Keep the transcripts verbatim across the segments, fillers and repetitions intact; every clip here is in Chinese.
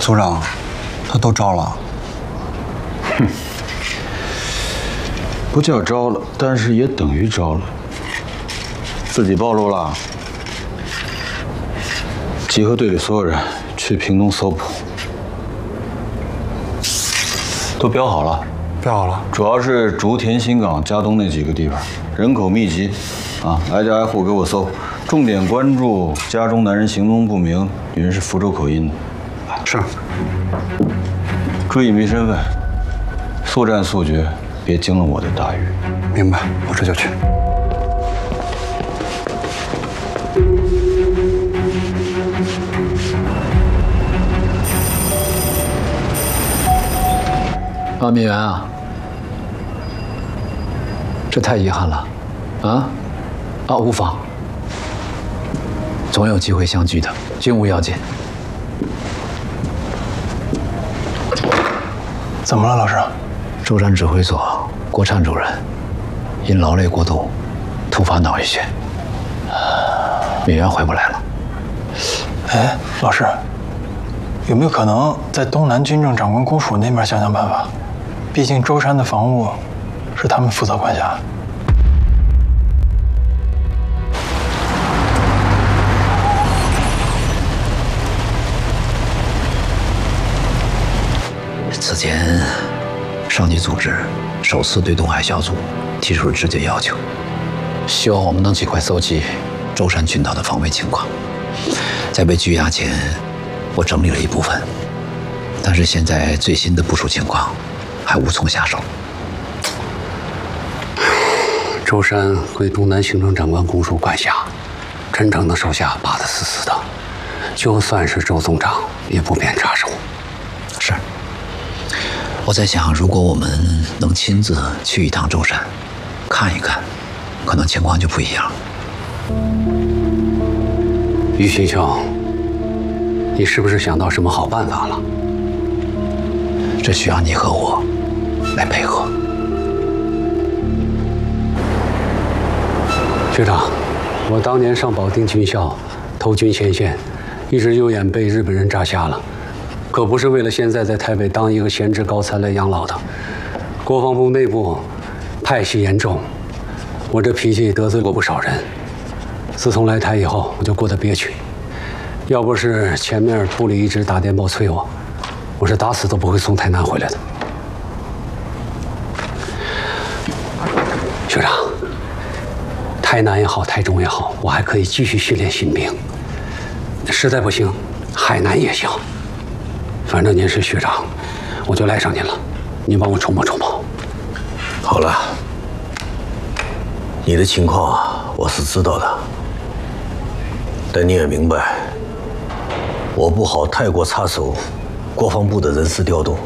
组长，他都招了。 哼，不叫招了，但是也等于招了。自己暴露了，集合队里所有人去屏东搜捕，都标好了。 标好了， 主要是竹田、新港、嘉东那几个地方，人口密集，啊，挨家挨户给我搜，重点关注家中男人行踪不明，女人是福州口音的。 是。 注意迷身份，速战速决，别惊了我的大狱。 明白，我这就去。 啊，敏元啊，这太遗憾了，啊，啊，无妨，总有机会相聚的，均无要紧。 怎么了，老师？ 舟山指挥所郭灿主任因劳累过度，突发脑溢血，敏元回不来了。 哎，老师，有没有可能在东南军政长官公署那边想想办法？毕竟舟山的防务是他们负责管辖。 此前，上级组织首次对东海小组提出了直接要求，希望我们能尽快搜集舟山群岛的防卫情况。在被拘押前，我整理了一部分，但是现在最新的部署情况还无从下手。 舟山归东南行政长官公署管辖，陈诚的手下把得死死的，就算是周总长也不便插手。 是。我在想，如果我们能亲自去一趟舟山，看一看，可能情况就不一样了。 于新校，你是不是想到什么好办法了？ 这需要你和我来配合。 学长，我当年上保定军校，投军前线，一直右眼被日本人扎瞎了。可不是为了现在在台北当一个闲职高参来养老的。国防部内部派系严重，我这脾气得罪过不少人。自从来台以后，我就过得憋屈。要不是前面部里一直打电报催我，我是打死都不会从台南回来的。学长，台南也好，台中也好，我还可以继续训练新兵。实在不行，海南也行。反正您是学长，我就赖上您了，您帮我筹谋筹谋。 好了，你的情况啊，我是知道的，但你也明白，我不好太过插手国防部的人事调动。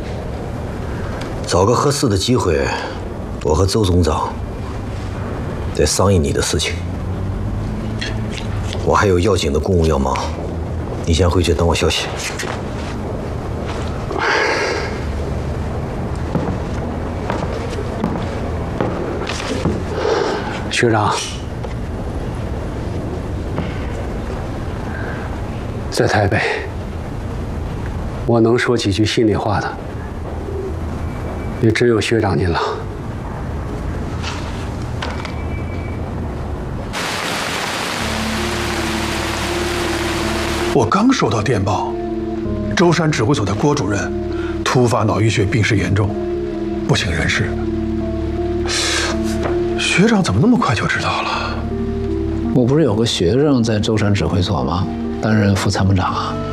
找个合适的机会，我和周总长再商议你的事情。我还有要紧的公务要忙，你先回去等我消息。 学长，在台北，我能说几句心里话的，也只有学长您了。 我刚收到电报，舟山指挥所的郭主任突发脑溢血，病势严重，不省人事。学长怎么那么快就知道了？ 我不是有个学生在舟山指挥所吗？担任副参谋长啊。